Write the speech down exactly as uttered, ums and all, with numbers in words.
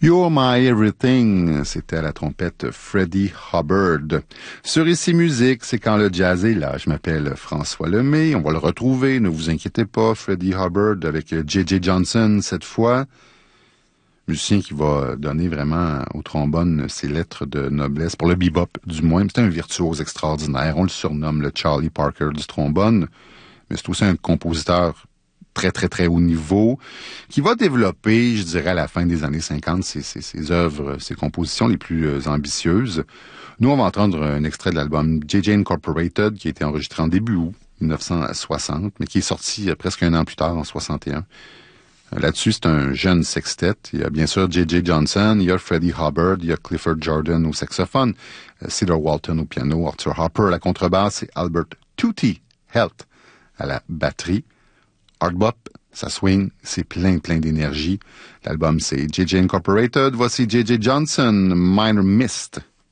You're My Everything, c'était à la trompette Freddie Hubbard. Sur Ici Musique, c'est quand le jazz est là. Je m'appelle François Lemay, on va le retrouver, ne vous inquiétez pas, Freddie Hubbard avec J J Johnson cette fois. Musicien qui va donner vraiment au trombone ses lettres de noblesse, pour le bebop du moins. C'est un virtuose extraordinaire, on le surnomme le Charlie Parker du trombone, mais c'est aussi un compositeur très, très, très haut niveau, qui va développer, je dirais, à la fin des années cinquante, ses, ses, ses œuvres, ses compositions les plus euh, ambitieuses. Nous, on va entendre un extrait de l'album J J Incorporated, qui a été enregistré en début août mille neuf cent soixante, mais qui est sorti euh, presque un an plus tard, en soixante et un. Euh, là-dessus, c'est un jeune sextet. Il y a bien sûr J J Johnson, il y a Freddie Hubbard, il y a Clifford Jordan au saxophone, euh, Cedar Walton au piano, Arthur Harper à la contrebasse et Albert Tutti Helt à la batterie. Hard bop, ça swing, c'est plein, plein d'énergie. L'album, c'est J J Incorporated. Voici J J Johnson, Minor Mist.